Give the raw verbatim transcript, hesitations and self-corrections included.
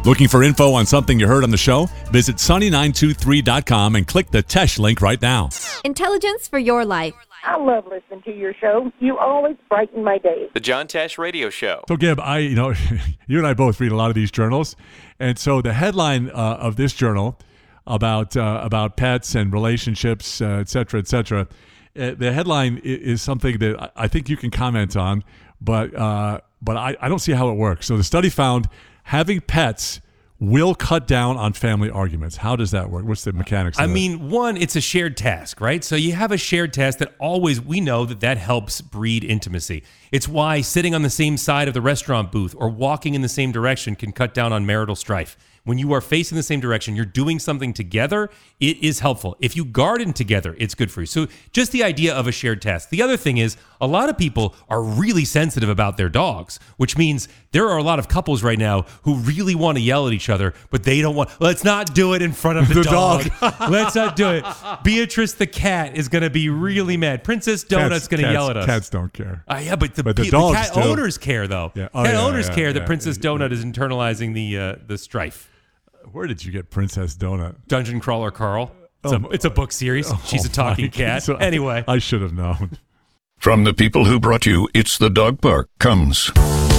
Looking for info on something you heard on the show? Visit sunny nine two three dot com and click the Tesh link right now. Intelligence for your life. I love listening to your show. You always brighten my day. The John Tesh Radio Show. So, Gib, I, you know, you and I both read a lot of these journals, and so the headline uh, of this journal about uh, about pets and relationships, uh, et cetera, et cetera, uh, the headline is, is something that I think you can comment on, but uh, but I, I don't see how it works. So the study found having pets will cut down on family arguments. How does that work? What's the mechanics of I that? mean, one, it's a shared task, right? So you have a shared task that always, we know that that helps breed intimacy. It's why sitting on the same side of the restaurant booth or walking in the same direction can cut down on marital strife. When you are facing the same direction, you're doing something together, it is helpful. If you garden together, it's good for you. So just the idea of a shared task. The other thing is, a lot of people are really sensitive about their dogs, which means there are a lot of couples right now who really want to yell at each other, but they don't want, let's not do it in front of the, The dog. dog. Let's not do it. Beatrice the cat is going to be really mad. Princess Donut's going to Cats- yell at us. Cats don't care. Uh, yeah, but the, But the pe- dogs cat do. owners care, though. Yeah. Oh, cat yeah, owners yeah, care yeah. that Princess Donut is internalizing the uh, the strife. Where did you get Princess Donut? Dungeon Crawler Carl. It's, Oh, a, it's a book series. She's a Oh, talking my cat. God. So Anyway. I should have known. From the people who brought you It's the Dog Park comes